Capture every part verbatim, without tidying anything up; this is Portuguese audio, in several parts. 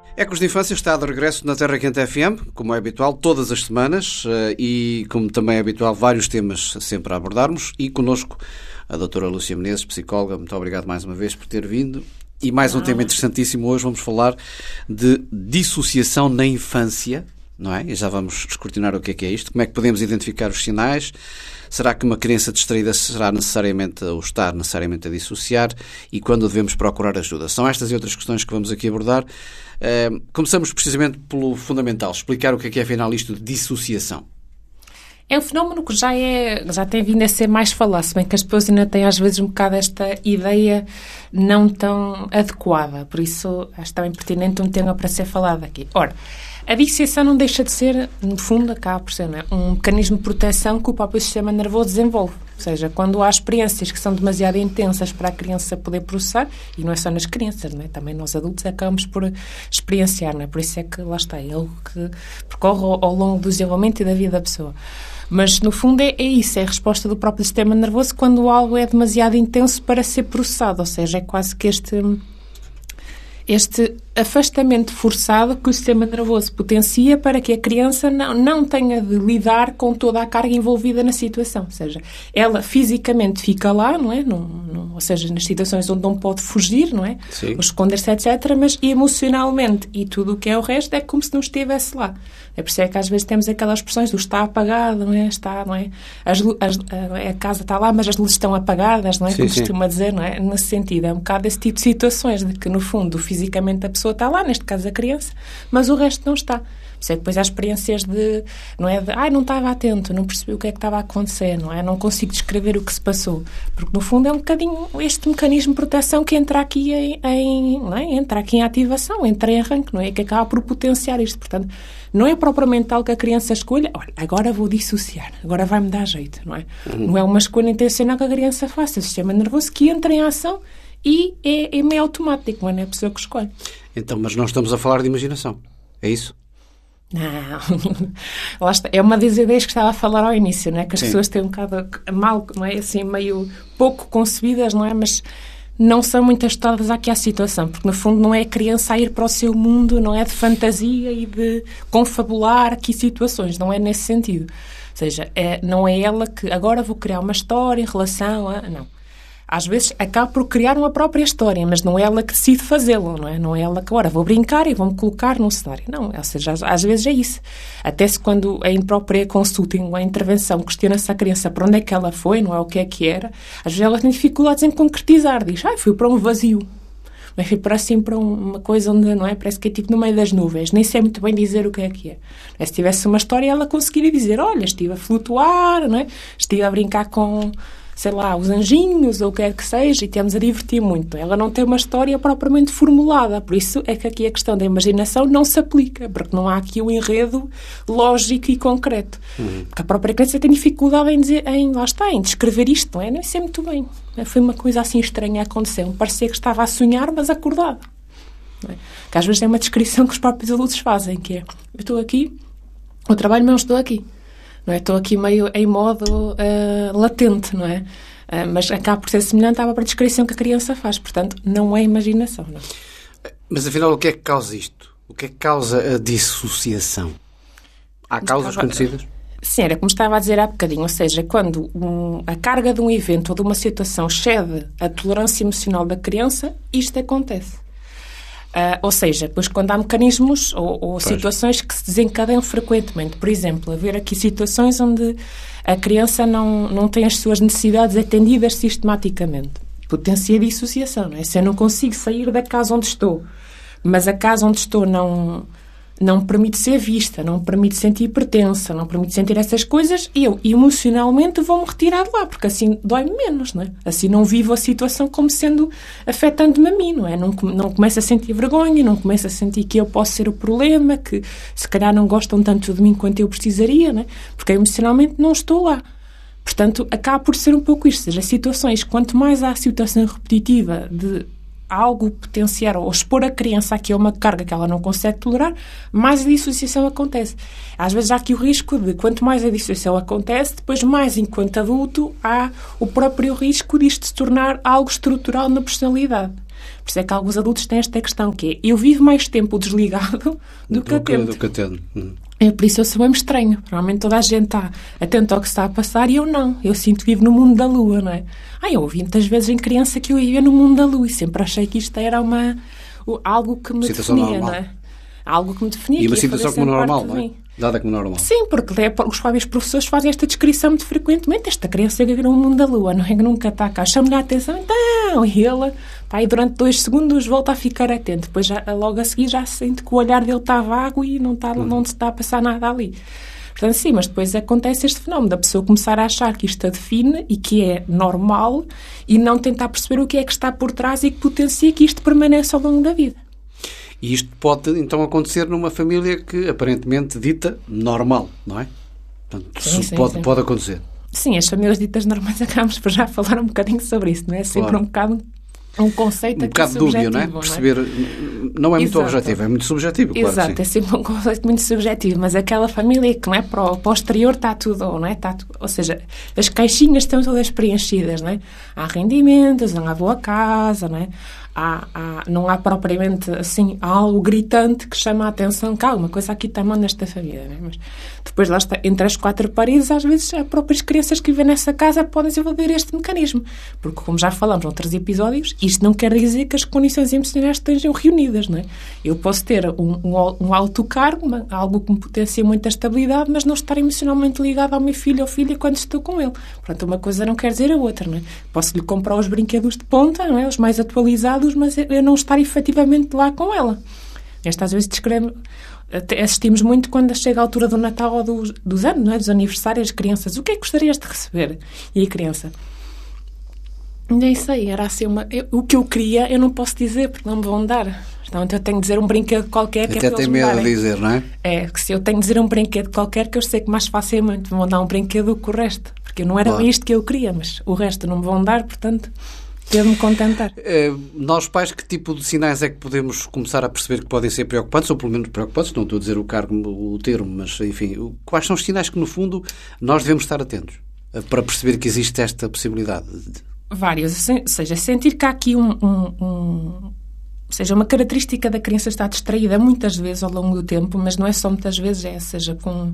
Ecos de Infância está de regresso na Terra Quente F M, como é habitual, todas as semanas e, como também é habitual, vários temas sempre a abordarmos. E connosco a doutora Lúcia Menezes, psicóloga. Muito obrigado mais uma vez por ter vindo. E mais um ah. tema interessantíssimo. Hoje vamos falar de dissociação na infância, não é? E já vamos descortinar o que é que é isto. Como é que podemos identificar os sinais? Será que uma criança distraída será necessariamente, ou está necessariamente a dissociar? E quando devemos procurar ajuda? São estas e outras questões que vamos aqui abordar. Uh, começamos precisamente pelo fundamental, explicar o que é que é afinal isto de dissociação. É um fenómeno que já, é, já tem vindo a ser mais falado, se bem que as pessoas ainda têm às vezes um bocado esta ideia não tão adequada, por isso acho também pertinente um tema para ser falado aqui. Ora, a dissociação não deixa de ser, no fundo, acaba por ser, não é? Um mecanismo de proteção que o próprio sistema nervoso desenvolve. Ou seja, quando há experiências que são demasiado intensas para a criança poder processar, e não é só nas crianças, não é? Também nós adultos acabamos por experienciar, não é? Por isso é que lá está, é algo que percorre ao, ao longo do desenvolvimento e da vida da pessoa. Mas, no fundo, é, é isso, é a resposta do próprio sistema nervoso quando algo é demasiado intenso para ser processado. Ou seja, é quase que este... este afastamento forçado que o sistema nervoso potencia para que a criança não, não tenha de lidar com toda a carga envolvida na situação. Ou seja, ela fisicamente fica lá, não é? Não, não, ou seja, nas situações onde não pode fugir, não é? Sim. Ou esconder-se, etcétera. Mas emocionalmente e tudo o que é o resto é como se não estivesse lá. É por isso é que às vezes temos aquelas expressões do está apagado, não é? Está, não é? As, as, a, a casa está lá, mas as luzes estão apagadas, não é? Sim, como sim. costuma dizer, não é? Nesse sentido, é um bocado esse tipo de situações de que, no fundo, fisicamente a pessoa está lá, neste caso a criança, mas o resto não está. Por isso é que depois há experiências de, não é de, ai, não estava atento, não percebi o que é que estava a acontecer, não é? Não consigo descrever o que se passou. Porque, no fundo, é um bocadinho este mecanismo de proteção que entra aqui em, em, não é? entra aqui em ativação, entra em arranque, não é? Que acaba por potenciar isto. Portanto, não é propriamente algo que a criança escolha, olha, agora vou dissociar, agora vai-me dar jeito, não é? Uhum. Não é uma escolha intencional que a criança faça, é o sistema nervoso que entra em ação e é, é meio automático, não é a pessoa que escolhe. Então, mas não estamos a falar de imaginação, é isso? Não, lá está. É uma das ideias que estava a falar ao início, não é? Que as Sim. pessoas têm um bocado mal, não é? Assim, meio pouco concebidas, não é? Mas não são muito ajustadas aqui à situação, porque no fundo não é a criança a ir para o seu mundo, não é de fantasia e de confabular aqui situações, não é nesse sentido. Ou seja, é, não é ela que agora vou criar uma história em relação a... Não. Às vezes acaba por criar uma própria história, mas não é ela que decide fazê-lo, não é? Não é ela que agora vou brincar e vou-me colocar num cenário. Não, ou seja, às, às vezes é isso. Até se quando a própria consulta, a intervenção, questiona-se a criança para onde é que ela foi, não é o que é que era, às vezes ela tem dificuldades em concretizar. Diz, ah, fui para um vazio. Mas fui para assim, para uma coisa onde, não é? Parece que é tipo no meio das nuvens. Nem sei muito bem dizer o que é que é. Se tivesse uma história, ela conseguiria dizer, olha, estive a flutuar, não é? Estive a brincar com... sei lá, os anjinhos ou o que é que seja, e temos a divertir muito. Ela não tem uma história propriamente formulada, por isso é que aqui a questão da imaginação não se aplica, porque não há aqui um enredo lógico e concreto. Uhum. Porque a própria criança tem dificuldade em dizer, em, lá está, em descrever isto, não é? Nem sei muito bem. Foi uma coisa assim estranha a acontecer. Parecia que estava a sonhar, mas acordada. Não é? Que às vezes é uma descrição que os próprios adultos fazem, que é, eu estou aqui, o trabalho, mas não estou aqui. Não é? Estou aqui meio em modo uh, latente, não é? Uh, mas acaba por ser semelhante à própria descrição que a criança faz. Portanto, não é imaginação. Não. Mas, afinal, o que é que causa isto? O que é que causa a dissociação? Há causas estava, conhecidas? Sim, era como estava a dizer há bocadinho. Ou seja, quando um, a carga de um evento ou de uma situação excede a tolerância emocional da criança, isto acontece. Uh, ou seja, pois quando há mecanismos ou, ou situações que se desencadeiam frequentemente, por exemplo, haver aqui situações onde a criança não, não tem as suas necessidades atendidas sistematicamente, potencia a dissociação, não é? Se eu não consigo sair da casa onde estou, mas a casa onde estou não, não me permite ser vista, não me permite sentir pertença, não me permite sentir essas coisas, eu emocionalmente vou-me retirar de lá, porque assim dói-me menos, não é? Assim não vivo a situação como sendo afetando-me a mim, não é? Não, não começo a sentir vergonha, não começo a sentir que eu posso ser o problema, que se calhar não gostam tanto de mim quanto eu precisaria, não é? Porque emocionalmente não estou lá. Portanto, acaba por ser um pouco isto, ou seja, situações, quanto mais há situação repetitiva de algo potenciar ou expor a criança aqui a uma carga que ela não consegue tolerar, mais a dissociação acontece. Às vezes há aqui o risco de, quanto mais a dissociação acontece, depois mais, enquanto adulto, há o próprio risco disto se tornar algo estrutural na personalidade. Por isso é que alguns adultos têm esta questão, que é, eu vivo mais tempo desligado do que atento. Do que atento. Hum. É por isso eu sou mesmo estranho. Normalmente toda a gente está atenta ao que está a passar e eu não. Eu sinto que vivo no mundo da lua, não é? Ah, eu ouvi muitas vezes em criança que eu vivia no mundo da lua e sempre achei que isto era uma, algo que me situação definia, normal. não é? Algo que me definia. E uma que ia situação fazer como sempre normal, parte não de é? mim. Dada como normal. Sim, porque é, os próprios professores fazem esta descrição muito frequentemente. Esta criança vive no mundo da lua, não é? Que nunca está cá. Chama-lhe a atenção, então, e ele, pá, e durante dois segundos volta a ficar atento. Depois, já, logo a seguir, já sente que o olhar dele está vago e não, está, não se está a passar nada ali. Portanto, sim, mas depois acontece este fenómeno da pessoa começar a achar que isto a define e que é normal e não tentar perceber o que é que está por trás e que potencia que isto permaneça ao longo da vida. E isto pode, então, acontecer numa família que, aparentemente, dita normal, não é? Portanto, sim, sim, pode, sim. pode acontecer. Sim, as famílias ditas normais acabamos por já falar um bocadinho sobre isso, não é? Sempre Claro. um bocado um conceito Um aqui bocado dúbio, não é? subjetivo, Perceber, não é muito Exato. objetivo, é muito subjetivo, claro. Exato, que é sim. sempre um conceito muito subjetivo, mas aquela família que não é para o, para o exterior está tudo, não é? Está tudo, ou seja, as caixinhas estão todas preenchidas, não é? Há rendimentos, há boa casa, não é? Há, há, não há propriamente assim algo gritante que chama a atenção, que há alguma coisa aqui está mal nesta família, não é? Mas depois lá está, entre as quatro paredes, às vezes as próprias crianças que vivem nessa casa podem desenvolver este mecanismo, porque como já falamos em outros episódios, isto não quer dizer que as condições emocionais estejam reunidas, não é? Eu posso ter um, um, um alto cargo, uma, algo que me potencia muita estabilidade, mas não estar emocionalmente ligado ao meu filho ou filha quando estou com ele. Portanto, uma coisa não quer dizer a outra, não é? Posso-lhe comprar os brinquedos de ponta, não é? Os mais atualizados, mas eu não estar efetivamente lá com ela. Esta às vezes descreve, assistimos muito quando chega a altura do Natal ou dos, dos anos, não é? Dos aniversários, as crianças, o que é que gostarias de receber? E a criança, nem sei, era assim uma, eu, o que eu queria eu não posso dizer porque não me vão dar. Então eu tenho de dizer um brinquedo qualquer que Até é para tem eles me medo de darem. dizer, não é? É, que se eu tenho de dizer um brinquedo qualquer que eu sei que mais facilmente me vão dar um brinquedo do que o resto. Porque não era Claro. isto que eu queria, mas o resto não me vão dar, portanto, devo-me contentar. Eh, nós pais, que tipo de sinais é que podemos começar a perceber que podem ser preocupantes, ou pelo menos preocupantes, não estou a dizer o cargo, o termo, mas enfim, o- quais são os sinais que no fundo nós devemos estar atentos eh, para perceber que existe esta possibilidade? de- Vários, ou seja, sentir que há aqui um, um, um ou seja, uma característica da criança estar distraída muitas vezes ao longo do tempo, mas não é só muitas vezes, é, seja com...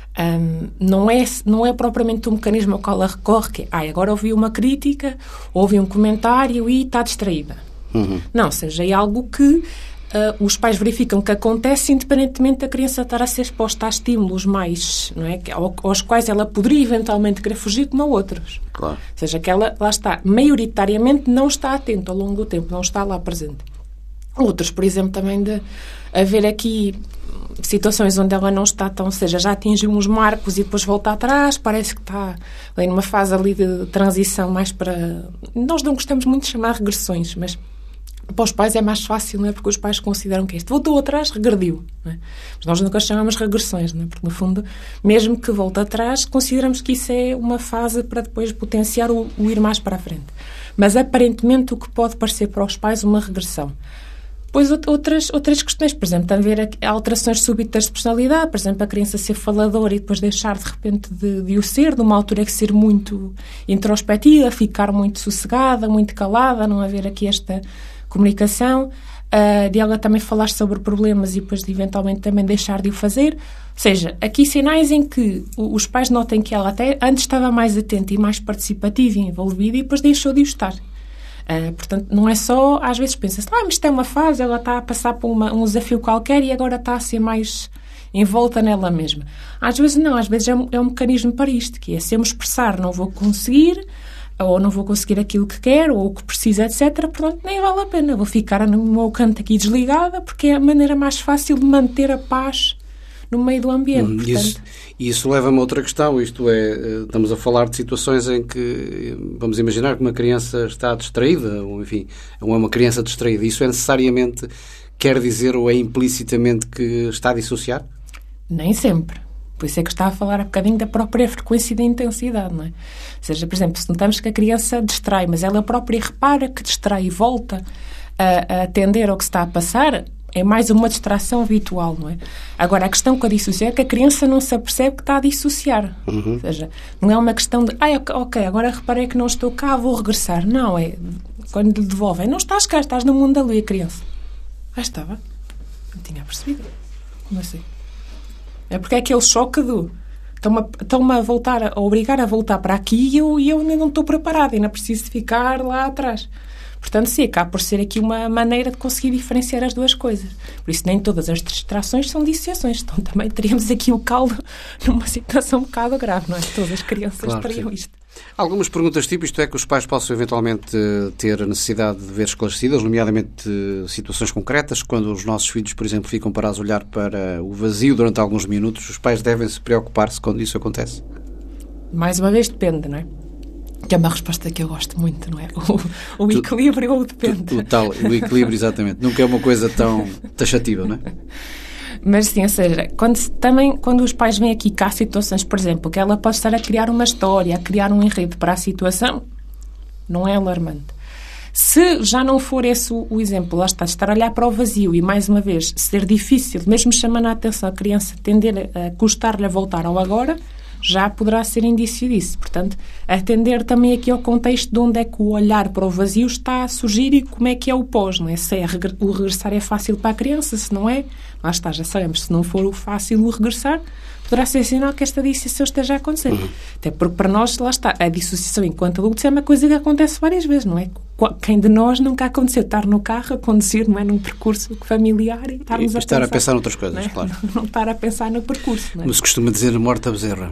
Um, não, é, não é propriamente um mecanismo ao qual ela recorre, que é, ah, agora ouvi uma crítica, ouvi um comentário e está distraída. Uhum. Não, ou seja, é algo que uh, os pais verificam que acontece independentemente da criança estar a ser exposta a estímulos mais, não é? aos quais ela poderia eventualmente querer fugir, como a outros. Claro. Ou seja, que ela, lá está, maioritariamente não está atenta ao longo do tempo, não está lá presente. Outros, por exemplo, também de haver aqui situações onde ela não está tão, ou seja, já atingiu uns marcos e depois volta atrás, parece que está ali numa fase ali de transição mais para... Nós não gostamos muito de chamar regressões, mas para os pais é mais fácil, não é? Porque os pais consideram que isto voltou atrás, regrediu, não é? Mas nós nunca chamamos regressões, não é? Porque no fundo, mesmo que volte atrás, consideramos que isso é uma fase para depois potenciar o, o ir mais para a frente. Mas aparentemente o que pode parecer para os pais uma regressão. Depois outras, outras questões, por exemplo, haver alterações súbitas de personalidade, por exemplo, a criança ser faladora e depois deixar de repente de, de o ser, de uma altura que ser muito introspectiva, ficar muito sossegada, muito calada, não haver aqui esta comunicação, uh, de ela também falar sobre problemas e depois de eventualmente também deixar de o fazer. Ou seja, aqui sinais em que os pais notem que ela até antes estava mais atenta e mais participativa e envolvida e depois deixou de o estar. Uh, portanto, não é só, às vezes pensa-se, ah, mas isto é uma fase, ela está a passar por uma, um desafio qualquer e agora está a ser mais envolta nela mesma. Às vezes não, às vezes é um, é um mecanismo para isto, que é se eu me expressar não vou conseguir, ou não vou conseguir aquilo que quero, ou o que preciso, etcétera. Portanto, nem vale a pena, vou ficar no meu canto aqui desligada, porque é a maneira mais fácil de manter a paz no meio do ambiente. Hum, portanto... Isso, isso leva-me a outra questão, isto é, estamos a falar de situações em que, vamos imaginar que uma criança está distraída, ou enfim, ou é uma criança distraída, isso é necessariamente, quer dizer, ou é implicitamente que está a dissociar? Nem sempre. Por isso é que eu estava a falar há bocadinho da própria frequência e da intensidade, não é? Ou seja, por exemplo, se notamos que a criança distrai, mas ela própria repara que distrai e volta a, a atender ao que está a passar, é mais uma distração habitual, não é? Agora, a questão com a dissociação é que a criança não se apercebe que está a dissociar. Uhum. Ou seja, não é uma questão de, ah, ok, agora reparei que não estou cá, vou regressar. Não, é quando lhe devolvem, não estás cá, estás no mundo da lua, a criança. Ah, estava. Não tinha percebido. Como assim? É porque é aquele choque do... Estão-me a, estão-me a voltar, a obrigar a voltar para aqui e eu, e eu ainda não estou preparada, ainda preciso de ficar lá atrás. Portanto, sim, acaba por ser aqui uma maneira de conseguir diferenciar as duas coisas. Por isso, nem todas as distrações são dissociações. Então, também teríamos aqui o caldo numa situação um bocado grave, não é? Todas as crianças claro, teriam sim. isto. Algumas perguntas tipo isto é que os pais possam eventualmente ter a necessidade de ver esclarecidas, nomeadamente situações concretas, quando os nossos filhos, por exemplo, ficam parados a olhar para o vazio durante alguns minutos, os pais devem se preocupar-se quando isso acontece? Mais uma vez, depende, não é? Que é uma resposta que eu gosto muito, não é? O, o equilíbrio ou o depende. O, o, tal, o equilíbrio, exatamente. Nunca é uma coisa tão taxativa, não é? Mas sim, ou seja, quando, também quando os pais vêm aqui cá há situações, por exemplo, que ela pode estar a criar uma história, a criar um enredo para a situação, não é alarmante. Se já não for esse o, o exemplo, lá está, estar a olhar para o vazio e, mais uma vez, ser difícil, mesmo chamando a atenção a criança, tender a custar-lhe a voltar ao agora, já poderá ser indício disso. Portanto, atender também aqui ao contexto de onde é que o olhar para o vazio está a surgir e como é que é o pós, não é? Se é o regressar é fácil para a criança, se não é, lá está, já sabemos, se não for o fácil o regressar, poderá ser sinal que esta dissociação esteja a acontecer. Uhum. Até porque para nós, lá está, a dissociação enquanto adultos é uma coisa que acontece várias vezes, não é? Quem de nós nunca aconteceu estar no carro a conduzir, não é? Num percurso familiar e estarmos e a estar pensar, a pensar noutras coisas, não é? claro. Não, não estar a pensar no percurso, não é? Como se costuma dizer, morta bezerra.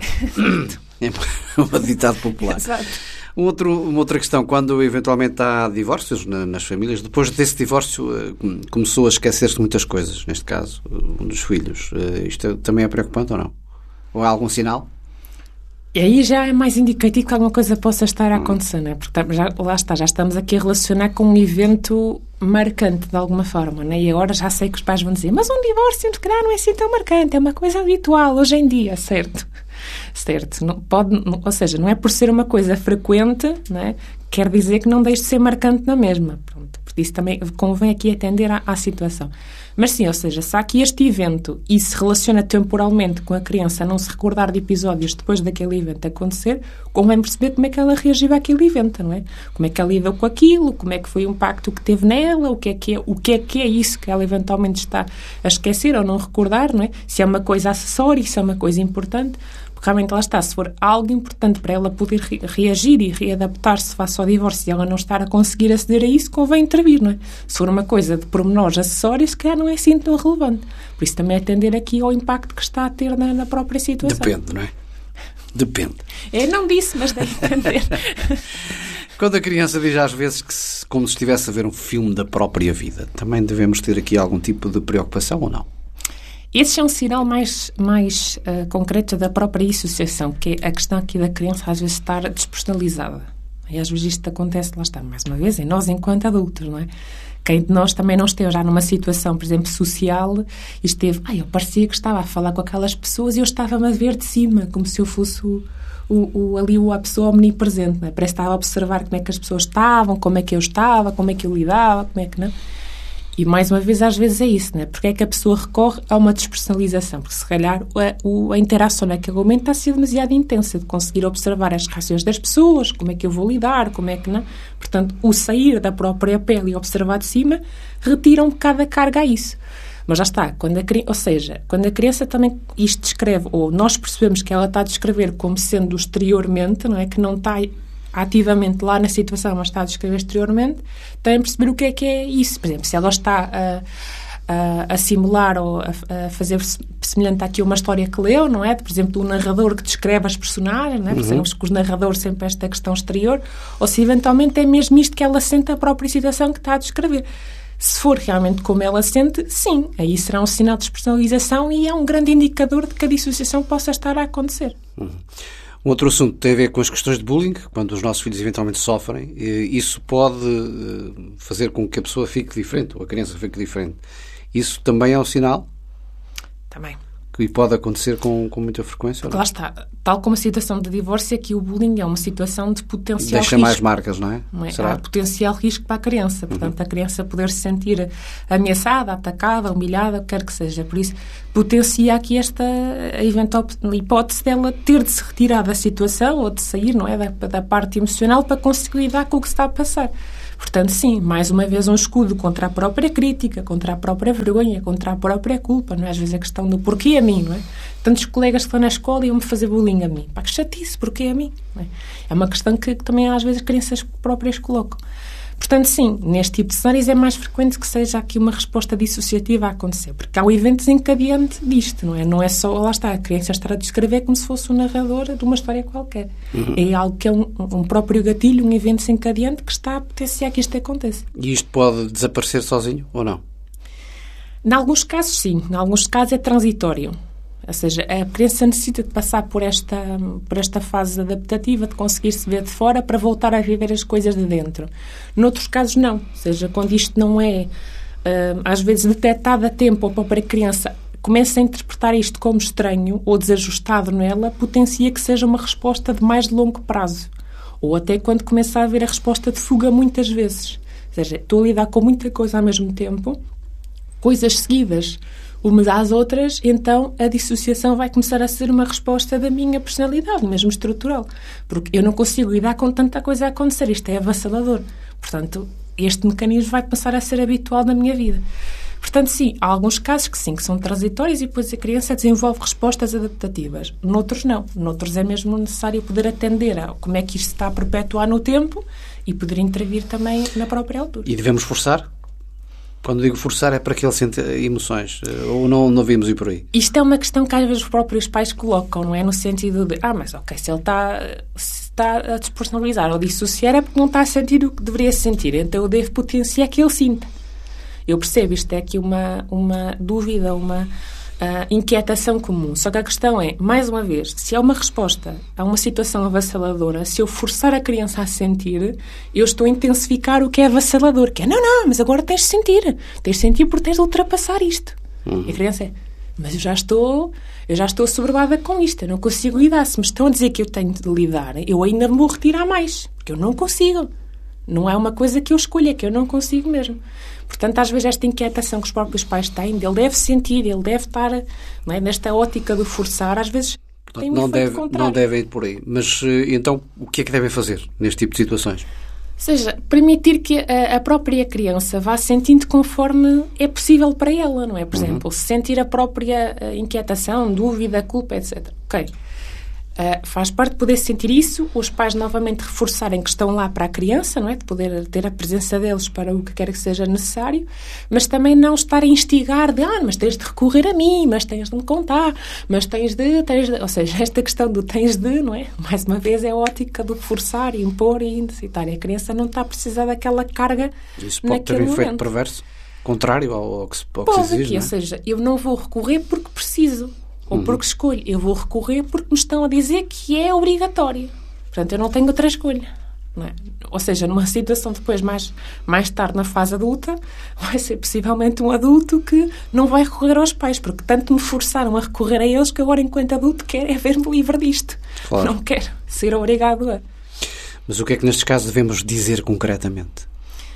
É um ditado popular. Exato. Um outro, uma outra questão, quando eventualmente há divórcios na, nas famílias, depois desse divórcio começou a esquecer-se de muitas coisas, neste caso, um dos filhos. Isto também é preocupante ou não? Ou há algum sinal? E aí já é mais indicativo que alguma coisa possa estar a acontecer, não é? Porque já, lá está, já estamos aqui a relacionar com um evento marcante, de alguma forma, não é? E agora já sei que os pais vão dizer, mas um divórcio, se calhar, não é assim tão marcante, é uma coisa habitual hoje em dia, certo? Certo. Não, pode, não, ou seja, não é por ser uma coisa frequente, não é? Quer dizer que não deixe de ser marcante na mesma. Pronto, por isso também convém aqui atender à, à situação. Mas sim, ou seja, se há aqui este evento e se relaciona temporalmente com a criança a não se recordar de episódios depois daquele evento acontecer, convém perceber como é que ela reagiu àquele evento, não é? Como é que ela lidou com aquilo, como é que foi o impacto que teve nela, o que é que é, o que é, que é isso que ela eventualmente está a esquecer ou não recordar, não é? Se é uma coisa acessória, se é uma coisa importante. Porque realmente lá está, se for algo importante para ela poder re- reagir e readaptar-se face ao divórcio e ela não estar a conseguir aceder a isso, convém intervir, não é? Se for uma coisa de pormenores acessórios, se calhar não é assim tão relevante. Por isso também atender aqui ao impacto que está a ter na, na própria situação. Depende, não é? Depende. Eu não disse, mas deve entender. Quando a criança diz às vezes que se, como se estivesse a ver um filme da própria vida, também devemos ter aqui algum tipo de preocupação ou não? Esse é um sinal mais, mais uh, concreto da própria dissociação, que é a questão aqui da criança às vezes estar despersonalizada. E às vezes isto acontece, lá está, mais uma vez, em nós enquanto adultos, não é? Quem de nós também não esteve já numa situação, por exemplo, social, e esteve, ai, eu parecia que estava a falar com aquelas pessoas e eu estava-me a ver de cima, como se eu fosse o, o, o, ali a pessoa omnipresente, não é? Parece que estava a observar como é que as pessoas estavam, como é que eu estava, como é que eu lidava, como é que não... E, mais uma vez, às vezes é isso, não é? Porque é que a pessoa recorre a uma despersonalização? Porque, se calhar, a, a interação naquele momento está a ser demasiado intensa, de conseguir observar as reações das pessoas, como é que eu vou lidar, como é que não. Portanto, o sair da própria pele e observar de cima retira um bocado a carga a isso. Mas já está, quando a, ou seja, quando a criança também isto descreve, ou nós percebemos que ela está a descrever como sendo exteriormente, não é? Que não está ativamente lá na situação, mas está a descrever exteriormente, tem de perceber o que é que é isso. Por exemplo, se ela está a, a, a simular ou a, a fazer semelhante aqui uma história que leu, não é? Por exemplo, o narrador que descreve as personagens, não é? Porque sabemos que os narradores sempre esta questão exterior, ou se eventualmente é mesmo isto que ela sente a própria situação que está a descrever. Se for realmente como ela sente, sim, aí será um sinal de despersonalização e é um grande indicador de que a dissociação possa estar a acontecer. Uhum. Um outro assunto tem a ver com as questões de bullying, quando os nossos filhos eventualmente sofrem. Isso pode fazer com que a pessoa fique diferente, ou a criança fique diferente. Isso também é um sinal? Também. E pode acontecer com, com muita frequência? Lá está. Tal como a situação de divórcio, aqui o bullying é uma situação de potencial Deixa risco. Deixa mais marcas, não é? Não é? Será? Há potencial risco para a criança. Portanto, uhum. a criança poder se sentir ameaçada, atacada, humilhada, o que quer que seja. Por isso, potencia aqui esta eventual hipótese dela ter de se retirar da situação ou de sair, não é? Da, da parte emocional para conseguir lidar com o que se está a passar. Portanto, sim, mais uma vez um escudo contra a própria crítica, contra a própria vergonha, contra a própria culpa, não é? Às vezes a questão do porquê a mim, não é? Tantos colegas que estão na escola e iam-me fazer bullying a mim. Pá, que chatice, porquê a mim? Não é? É uma questão que, que também às vezes as crianças próprias colocam. Portanto, sim, neste tipo de cenários é mais frequente que seja aqui uma resposta dissociativa a acontecer, porque há um evento desencadeante disto, não é? Não é só, lá está, a criança estar a descrever como se fosse um narrador de uma história qualquer. Uhum. É algo que é um, um próprio gatilho, um evento desencadeante que está a potenciar que isto aconteça. E isto pode desaparecer sozinho ou não? Em alguns casos, sim. Em alguns casos é transitório. Ou seja, a criança necessita de passar por esta, por esta fase adaptativa, de conseguir se ver de fora para voltar a viver as coisas de dentro. Noutros casos, não. Ou seja, quando isto não é, uh, às vezes, detectado a tempo, ou a própria criança começa a interpretar isto como estranho ou desajustado nela, potencia que seja uma resposta de mais longo prazo. Ou até quando começa a haver a resposta de fuga muitas vezes. Ou seja, estou a lidar com muita coisa ao mesmo tempo, coisas seguidas umas às outras, então a dissociação vai começar a ser uma resposta da minha personalidade, mesmo estrutural. Porque eu não consigo lidar com tanta coisa a acontecer. Isto é avassalador. Portanto, este mecanismo vai passar a ser habitual na minha vida. Portanto, sim, há alguns casos que sim, que são transitórios e depois a criança desenvolve respostas adaptativas. Noutros não. Noutros é mesmo necessário poder atender a como é que isto se está a perpetuar no tempo e poder intervir também na própria altura. E devemos forçar? Quando digo forçar é para que ele sente emoções, ou não, não vimos ir por aí? Isto é uma questão que às vezes os próprios pais colocam, não é? No sentido de, ah, mas ok, se ele está, se está a despersonalizar ou dissociar é porque não está a sentir o que deveria sentir, então eu devo potenciar que ele sinta. Eu percebo, isto é aqui uma, uma dúvida, uma uh, inquietação comum. Só que a questão é, mais uma vez, se há uma resposta a uma situação avassaladora, se eu forçar a criança a sentir, eu estou a intensificar o que é avassalador, que é, não, não, mas agora tens de sentir. Tens de sentir porque tens de ultrapassar isto. Uhum. E a criança é, mas eu já estou, eu já estou assoberbada com isto, eu não consigo lidar. Se me estão a dizer que eu tenho de lidar, eu ainda me vou retirar mais, porque eu não consigo. Não é uma coisa que eu escolho, é que eu não consigo mesmo. Portanto, às vezes esta inquietação que os próprios pais têm, ele deve sentir, ele deve estar, não é, nesta ótica de forçar, às vezes tem um não efeito deve, contrário. Não devem ir por aí. Mas, então, o que é que devem fazer neste tipo de situações? Ou seja, permitir que a, a própria criança vá sentindo conforme é possível para ela, não é? Por uhum. exemplo, sentir a própria inquietação, dúvida, culpa, etcétera. Ok. Uh, faz parte de poder sentir isso, os pais novamente reforçarem que estão lá para a criança, não é? De poder ter a presença deles para o que quer que seja necessário, mas também não estar a instigar de, ah, mas tens de recorrer a mim, mas tens de me contar, mas tens de, tens de... Ou seja, esta questão do tens de, não é? Mais uma vez é a ótica do forçar, impor e incitar. A criança não está a precisar daquela carga isso pode ter um efeito momento. Perverso, contrário ao, ao que se, ao pode, que se exige, aqui, não é? Ou seja, eu não vou recorrer porque preciso. Ou porque escolho. Eu vou recorrer porque me estão a dizer que é obrigatório. Portanto, eu não tenho outra escolha. Não é? Ou seja, numa situação depois, mais, mais tarde, na fase adulta, vai ser possivelmente um adulto que não vai recorrer aos pais, porque tanto me forçaram a recorrer a eles que agora, enquanto adulto, quero é ver-me livre disto. Claro. Não quero ser obrigado a... Mas o que é que nestes casos devemos dizer concretamente?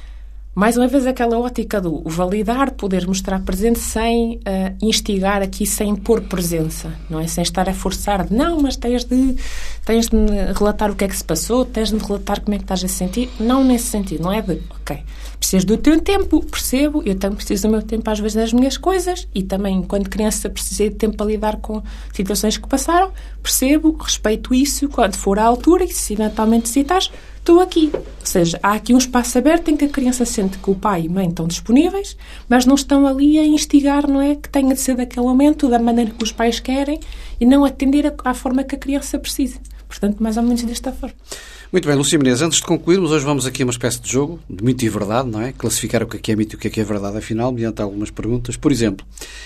Mais uma vez aquela ótica do validar, poder mostrar presente sem uh, instigar aqui, sem pôr presença, não é? Sem estar a forçar de, não, mas tens de, tens de relatar o que é que se passou, tens de relatar como é que estás a sentir. Não nesse sentido, não é de, ok, precisas do teu tempo, percebo, eu também preciso do meu tempo às vezes das minhas coisas e também, enquanto criança, precisei de tempo para lidar com situações que passaram, percebo, respeito isso, quando for à altura e se eventualmente necessitares, estou aqui. Ou seja, há aqui um espaço aberto em que a criança sente que o pai e a mãe estão disponíveis, mas não estão ali a instigar, não é? Que tenha de ser daquele momento, da maneira que os pais querem e não atender à forma que a criança precisa. Portanto, mais ou menos desta forma. Muito bem, Lúcia Menezes, antes de concluirmos, hoje vamos aqui a uma espécie de jogo de mito e verdade, não é? Classificar o que é mito e o que é, que é verdade, afinal, mediante algumas perguntas. Por exemplo,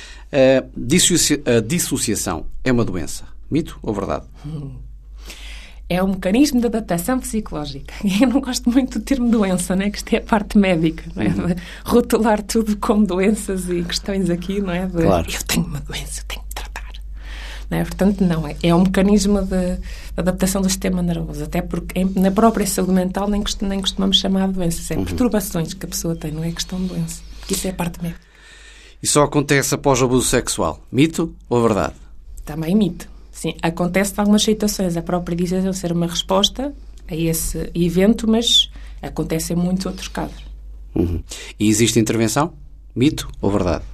a, dissocia- a dissociação é uma doença? Mito ou verdade? Hum. É um mecanismo de adaptação psicológica. Eu não gosto muito do termo doença, né? Que isto é a parte médica, não é? De rotular tudo como doenças e questões aqui, não é? De, claro. Eu tenho uma doença, eu tenho que tratar. Não é? Portanto, não. É, é um mecanismo de, de adaptação do sistema nervoso. Até porque em, na própria saúde mental nem, cost, nem costumamos chamar de doenças. É uhum. perturbações que a pessoa tem, não é questão de doença. Porque isso é a parte médica. E só acontece após o abuso sexual? Mito ou verdade? Também mito. Sim, acontece em algumas situações. A própria diz ser uma resposta a esse evento, mas acontece em muitos outros casos. Uhum. E existe intervenção? Mito ou verdade?